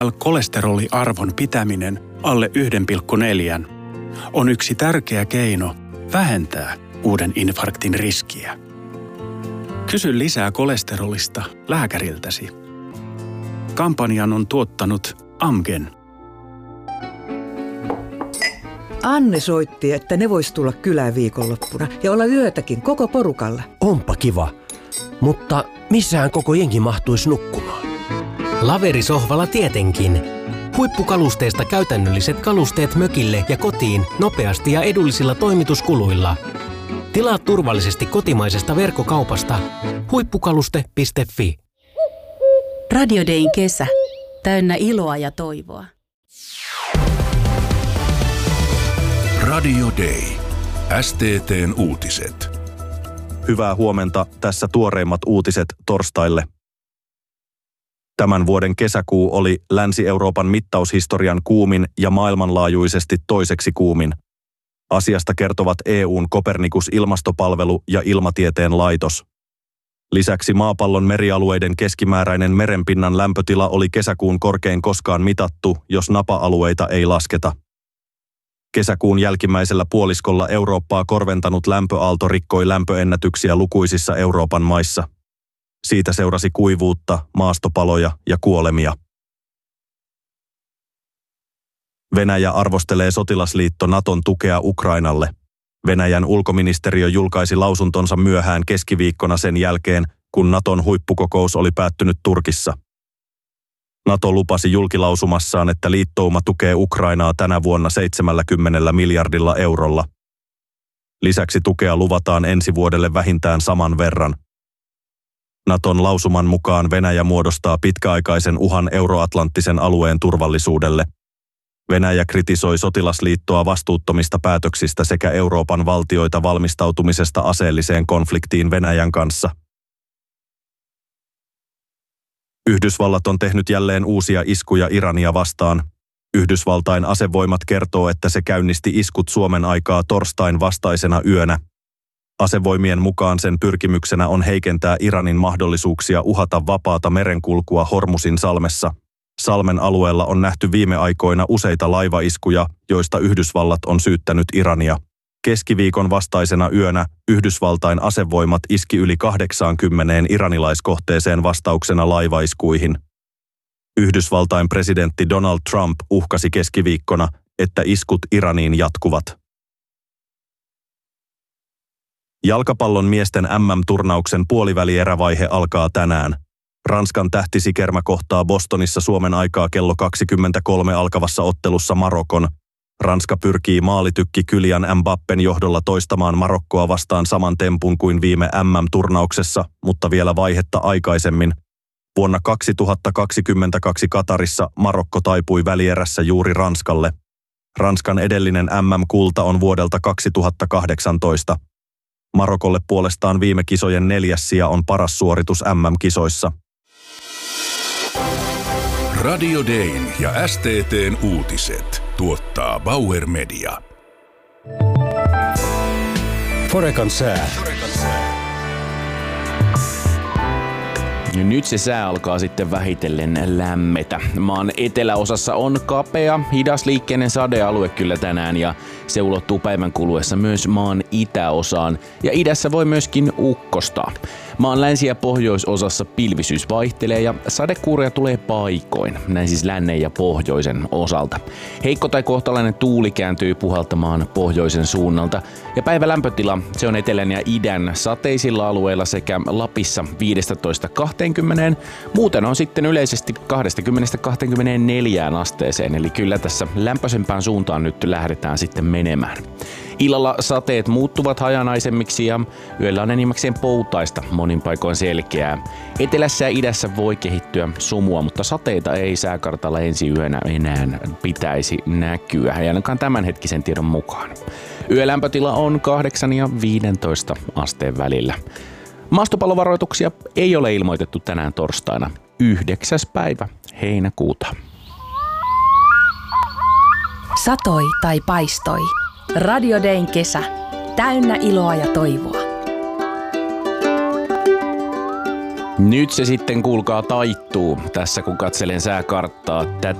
LDL-kolesteroliarvon pitäminen alle 1,4 on yksi tärkeä keino vähentää uuden infarktin riskiä. Kysy lisää kolesterolista lääkäriltäsi. Kampanjan on tuottanut Amgen. Anne soitti, että ne vois tulla kylään viikonloppuna ja olla yötäkin koko porukalla. Onpa kiva, mutta missähän koko jengi mahtuisi nukkumaan? Laverisohvalla tietenkin. Huippukalusteista käytännölliset kalusteet mökille ja kotiin nopeasti ja edullisilla toimituskuluilla. Tilaa turvallisesti kotimaisesta verkkokaupasta huippukaluste.fi. Radio Dayn kesä. Täynnä iloa ja toivoa. Radio Day. STT:n uutiset. Hyvää huomenta, tässä tuoreimmat uutiset torstaille. Tämän vuoden kesäkuu oli Länsi-Euroopan mittaushistorian kuumin ja maailmanlaajuisesti toiseksi kuumin. Asiasta kertovat EU:n Copernicus-ilmastopalvelu ja Ilmatieteen laitos. Lisäksi maapallon merialueiden keskimääräinen merenpinnan lämpötila oli kesäkuun korkein koskaan mitattu, jos napa-alueita ei lasketa. Kesäkuun jälkimmäisellä puoliskolla Eurooppaa korventanut lämpöaalto rikkoi lämpöennätyksiä lukuisissa Euroopan maissa. Siitä seurasi kuivuutta, maastopaloja ja kuolemia. Venäjä arvostelee sotilasliitto Naton tukea Ukrainalle. Venäjän ulkoministeriö julkaisi lausuntonsa myöhään keskiviikkona sen jälkeen, kun Naton huippukokous oli päättynyt Turkissa. NATO lupasi julkilausumassaan, että liittouma tukee Ukrainaa tänä vuonna 70 miljardilla eurolla. Lisäksi tukea luvataan ensi vuodelle vähintään saman verran. Naton lausuman mukaan Venäjä muodostaa pitkäaikaisen uhan euroatlanttisen alueen turvallisuudelle. Venäjä kritisoi sotilasliittoa vastuuttomista päätöksistä sekä Euroopan valtioita valmistautumisesta aseelliseen konfliktiin Venäjän kanssa. Yhdysvallat on tehnyt jälleen uusia iskuja Irania vastaan. Yhdysvaltain asevoimat kertoo, että se käynnisti iskut Suomen aikaa torstain vastaisena yönä. Asevoimien mukaan sen pyrkimyksenä on heikentää Iranin mahdollisuuksia uhata vapaata merenkulkua Hormusin salmessa. Salmen alueella on nähty viime aikoina useita laivaiskuja, joista Yhdysvallat on syyttänyt Irania. Keskiviikon vastaisena yönä Yhdysvaltain asevoimat iski yli 80 iranilaiskohteeseen vastauksena laivaiskuihin. Yhdysvaltain presidentti Donald Trump uhkasi keskiviikkona, että iskut Iraniin jatkuvat. Jalkapallon miesten MM-turnauksen puolivälierävaihe alkaa tänään. Ranskan tähtisikermä kohtaa Bostonissa Suomen aikaa kello 23 alkavassa ottelussa Marokon. Ranska pyrkii maalitykki Kylian Mbappen johdolla toistamaan Marokkoa vastaan saman tempun kuin viime MM-turnauksessa, mutta vielä vaihetta aikaisemmin. Vuonna 2022 Katarissa Marokko taipui välierässä juuri Ranskalle. Ranskan edellinen MM-kulta on vuodelta 2018. Marokolle puolestaan viime kisojen 4. sija on paras suoritus MM-kisoissa. Radio Dayn ja STT:n uutiset tuottaa Bauer Media. Forekan sää. Nyt se sää alkaa sitten vähitellen lämmetä. Maan eteläosassa on kapea, hidasliikkeinen sadealue kyllä tänään ja se ulottuu päivän kuluessa myös maan itäosaan ja idässä voi myöskin ukkostaa. Maan länsi- ja pohjoisosassa pilvisyys vaihtelee ja sadekuuroja tulee paikoin, näin siis lännen ja pohjoisen osalta. Heikko tai kohtalainen tuuli kääntyy puhaltamaan pohjoisen suunnalta ja päivän lämpötila se on etelän ja idän sateisilla alueilla sekä Lapissa 15-20. Muuten on sitten yleisesti 20-24 asteeseen, eli kyllä tässä lämpöisempään suuntaan nyt lähdetään sitten menemään. Illalla sateet muuttuvat hajanaisemmiksi ja yöllä on enimmäkseen poutaista, monin paikoin selkeää. Etelässä ja idässä voi kehittyä sumua, mutta sateita ei sääkartalla ensi yönä enää pitäisi näkyä, ei ainakaan tämänhetkisen tiedon mukaan. Yölämpötila on 8 ja 15 asteen välillä. Maastopallovaroituksia ei ole ilmoitettu tänään torstaina 9. päivä heinäkuuta. Satoi tai paistoi. Radio Dayn kesä. Täynnä iloa ja toivoa. Nyt se sitten kuulkaa taittuu tässä kun katselen sääkarttaa.